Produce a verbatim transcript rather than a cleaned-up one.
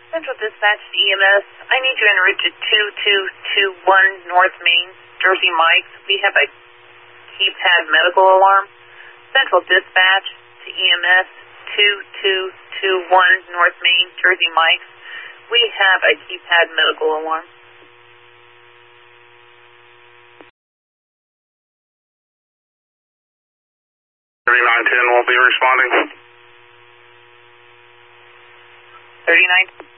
Central Dispatch to E M S. I need you en route to two two two one North Main, Jersey Mike's. We have a keypad medical alarm. Central Dispatch to E M S two two two one North Main, Jersey Mike's. We have a keypad medical alarm. thirty-nine ten will be responding. thirty-nine